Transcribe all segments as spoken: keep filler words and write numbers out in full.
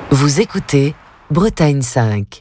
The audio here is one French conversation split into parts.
Vous écoutez Bretagne cinq.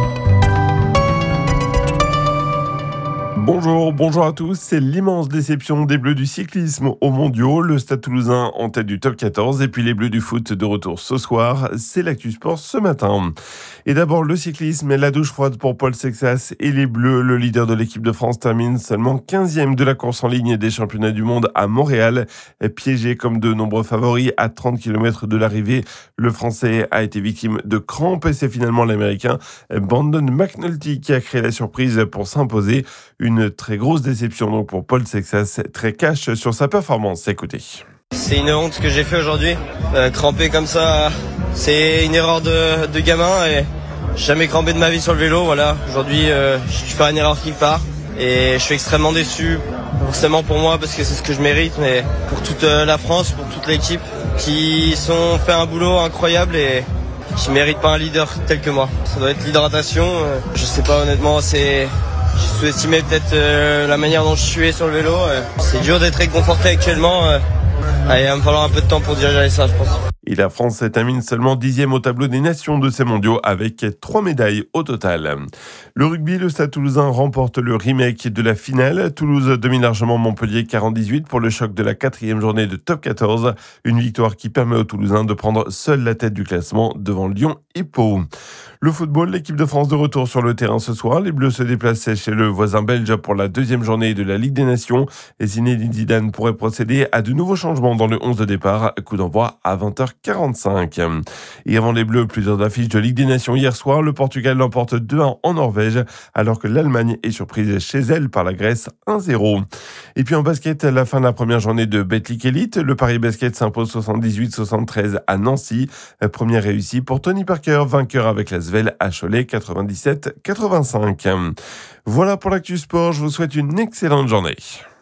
Bonjour, bonjour à tous. C'est l'immense déception des Bleus du cyclisme aux mondiaux. Le Stade Toulousain en tête du top quatorze et puis les Bleus du foot de retour ce soir. C'est l'actu sport ce matin. Et d'abord le cyclisme et la douche froide pour Paul Sexas et les Bleus. Le leader de l'équipe de France termine seulement quinzième de la course en ligne des championnats du monde à Montréal. Piégé comme de nombreux favoris à trente kilomètres de l'arrivée, le Français a été victime de crampes et c'est finalement l'Américain Brandon McNulty qui a créé la surprise pour s'imposer. Une très grosse déception donc pour Paul Sexas, très cash sur sa performance. Écoutez. C'est une honte ce que j'ai fait aujourd'hui. Euh, cramper comme ça, c'est une erreur de, de gamin et j'ai jamais crampé de ma vie sur le vélo. Voilà, aujourd'hui, euh, je fais une erreur qui part et je suis extrêmement déçu. Forcément pour moi parce que c'est ce que je mérite, mais pour toute la France, pour toute l'équipe qui sont fait un boulot incroyable et qui méritent pas un leader tel que moi. Ça doit être l'hydratation. Euh, je sais pas honnêtement, c'est j'ai sous-estimé peut-être euh, la manière dont je suis sur le vélo. Euh. C'est dur d'être réconforté actuellement. Euh. Allez, il va me falloir un peu de temps pour digérer ça, je pense. Et la France termine seulement dixième au tableau des nations de ces mondiaux avec trois médailles au total. Le rugby, le Stade Toulousain remporte le remake de la finale. Toulouse domine largement Montpellier quarante à dix-huit pour le choc de la quatrième journée de top quatorze. Une victoire qui permet aux Toulousains de prendre seule la tête du classement devant Lyon et Pau. Le football, l'équipe de France de retour sur le terrain ce soir. Les Bleus se déplaçaient chez le voisin belge pour la deuxième journée de la Ligue des Nations. Et Zinedine Zidane pourrait procéder à de nouveaux changements dans le onze de départ. Coup d'envoi à vingt heures quarante-cinq. Et avant les Bleus, plusieurs affiches de Ligue des Nations hier soir. Le Portugal l'emporte deux à un en Norvège, alors que l'Allemagne est surprise chez elle par la Grèce un zéro. Et puis en basket, la fin de la première journée de Betclic Elite. Le Paris Basket s'impose soixante-dix-huit à soixante-treize à Nancy. Première réussie pour Tony Parker, vainqueur avec la Svel à Cholet quatre-vingt-dix-sept à quatre-vingt-cinq. Voilà pour l'actu sport. Je vous souhaite une excellente journée.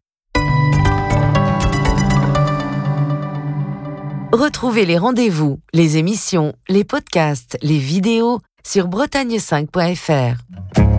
Retrouvez les rendez-vous, les émissions, les podcasts, les vidéos sur bretagne cinq point f r.